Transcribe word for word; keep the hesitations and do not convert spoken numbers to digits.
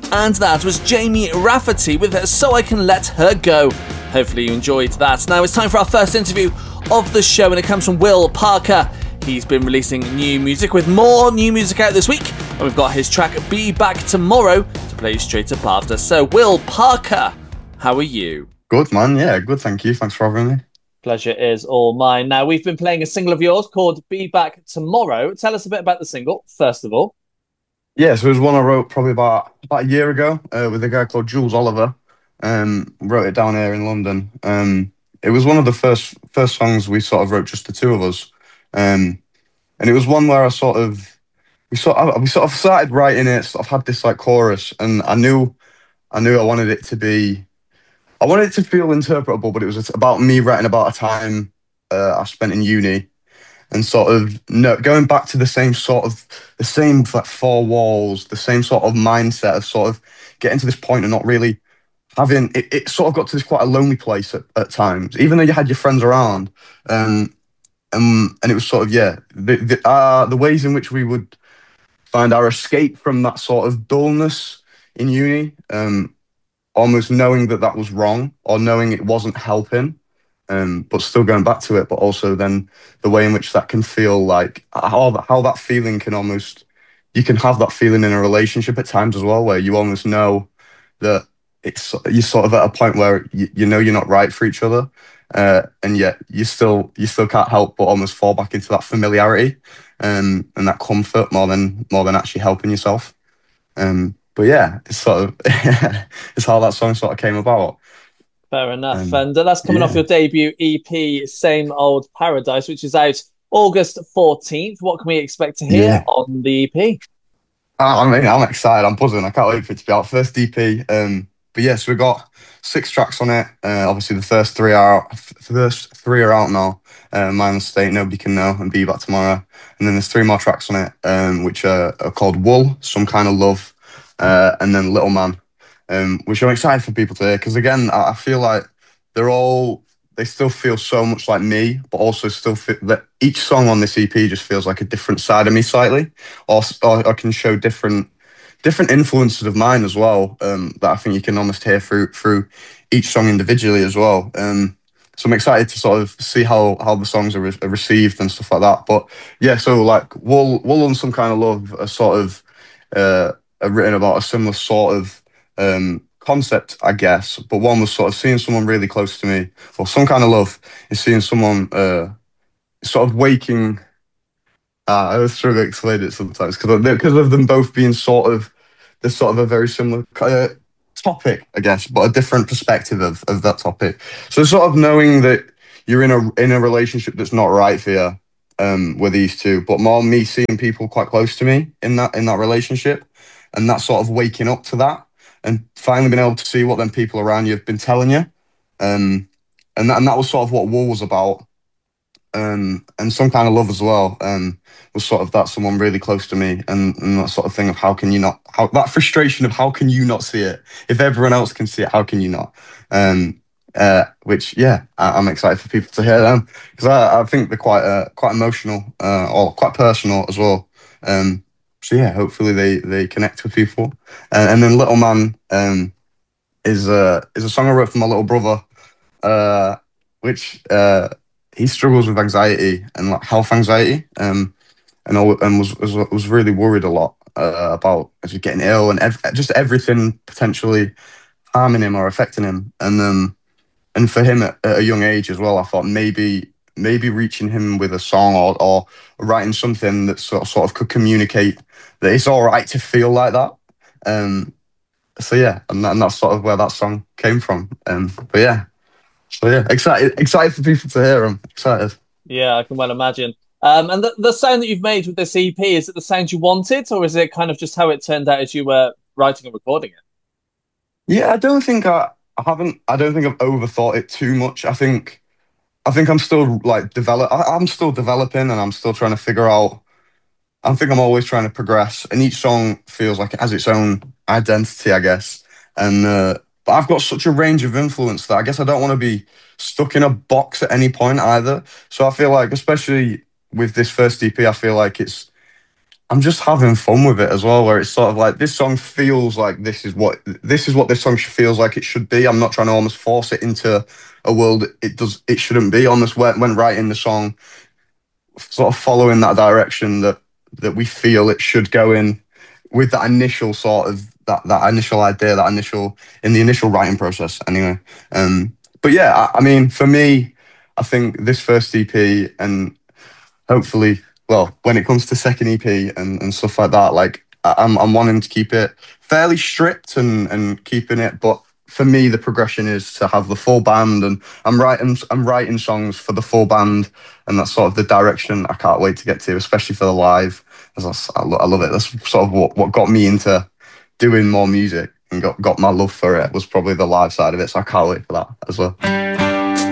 And that was Jamie Rafferty with So I Can Let Her Go. Hopefully you enjoyed that. Now it's time for our first interview of the show, and it comes from Will Parker. He's been releasing new music, with more new music out this week, and we've got his track Be Back Tomorrow to play straight up after. So Will Parker, how are you? Good, man. Yeah, good, thank you. Thanks for having me. Pleasure is all mine. Now, we've been playing a single of yours called Be Back Tomorrow. Tell us a bit about the single, first of all. Yeah, so it was one I wrote probably about, about a year ago uh, with a guy called Jules Oliver. Um, wrote it down here in London. Um, it was one of the first first songs we sort of wrote, just the two of us. Um, and it was one where I sort of we sort of we sort of started writing it, sort of had this like chorus, and I knew I knew I wanted it to be I wanted it to feel interpretable, but it was about me writing about a time uh, I spent in uni, and sort of no, going back to the same sort of the same like four walls, the same sort of mindset of sort of getting to this point and not really having it. It sort of got to this quite a lonely place at, at times, even though you had your friends around, um, and and it was sort of yeah, the the, uh, the ways in which we would find our escape from that sort of dullness in uni. Um, almost knowing that that was wrong, or knowing it wasn't helping, um, but still going back to it. But also then the way in which that can feel, like how that, how that feeling can almost, you can have that feeling in a relationship at times as well, where you almost know that it's you're sort of at a point where you, you know you're not right for each other, uh, and yet you still you still can't help but almost fall back into that familiarity, um, and that comfort more than more than actually helping yourself. Um, but yeah, it's sort of it's how that song sort of came about. Fair enough. Um, And uh, that's coming off yeah, your debut E P, Same Old Paradise, which is out August fourteenth. What can we expect to hear yeah. on the E P? I I mean, I'm excited. I'm buzzing. I can't wait for it to be out. First D P. Um, but yes, we got six tracks on it. Uh, obviously, the first three are out. First three are out now. Uh, Mind State, Nobody Can Know, and Be Back Tomorrow. And then there's three more tracks on it, um, which are, are called Wool, Some Kind of Love, uh, and then Little Man, um, which I'm excited for people to hear, because again, I, I feel like they're all they still feel so much like me, but also still feel that each song on this E P just feels like a different side of me slightly, or, or I can show different different influences of mine as well, um, that I think you can almost hear through through each song individually as well. Um, so I'm excited to sort of see how how the songs are, re- are received and stuff like that. But yeah, so like Wool, Wool and Some Kind of Love are sort of uh, are written about a similar sort of um, concept, I guess. But one was sort of seeing someone really close to me, or Some Kind of Love is seeing someone uh, sort of waking. Uh, I was struggling to explain it sometimes because because of them both being sort of there's sort of a very similar uh, topic, I guess, but a different perspective of, of that topic. So sort of knowing that you're in a in a relationship that's not right for you, um, with these two, but more me seeing people quite close to me in that in that relationship, and that sort of waking up to that, and finally being able to see what them people around you have been telling you, um, and that and that was sort of what War was about, um, and Some Kind of Love as well, um, was sort of that someone really close to me, and, and that sort of thing of how can you not, how that frustration of how can you not see it if everyone else can see it, how can you not? Um, uh, which yeah, I, I'm excited for people to hear them, because I, I think they're quite uh, quite emotional, uh, or quite personal as well. Um, so yeah, hopefully they they connect with people. Uh, and then Little Man, um, is a is a song I wrote for my little brother, uh, which uh, he struggles with anxiety and like health anxiety, um, and al- and was was was really worried a lot uh, about actually getting ill and ev- just everything potentially harming him or affecting him. And um, and for him at, at a young age as well, I thought maybe maybe reaching him with a song, or or writing something that sort of, sort of could communicate that it's all right to feel like that. Um, so yeah, and, that, and that's sort of where that song came from. Um, but yeah, so yeah, excited, excited for people to hear them. Excited. Yeah, I can well imagine. Um, and the, the sound that you've made with this E P, is it the sound you wanted, or is it kind of just how it turned out as you were writing and recording it? Yeah, I don't think I, I haven't. I don't think I've overthought it too much. I think I think I'm still like develop. I, I'm still developing, and I'm still trying to figure out. I think I'm always trying to progress, and each song feels like it has its own identity, I guess. And uh, but I've got such a range of influence that I guess I don't want to be stuck in a box at any point either. So I feel like, especially with this first E P, I feel like it's I'm just having fun with it as well, where it's sort of like this song feels like this is what this is what this song feels like it should be. I'm not trying to almost force it into a world it does it shouldn't be. Almost when, when writing the song, sort of following that direction that that we feel it should go in, with that initial sort of that that initial idea, that initial in the initial writing process. Anyway, um, but yeah, I, I mean, for me, I think this first E P and hopefully, well, when it comes to second E P and, and stuff like that, like I- I'm I'm wanting to keep it fairly strict and and keeping it, but for me the progression is to have the full band, and I'm writing I'm writing songs for the full band, and that's sort of the direction I can't wait to get to, especially for the live. As I, s- I lo- I love it. That's sort of what, what got me into doing more music and got, got my love for it was probably the live side of it. So I can't wait for that as well.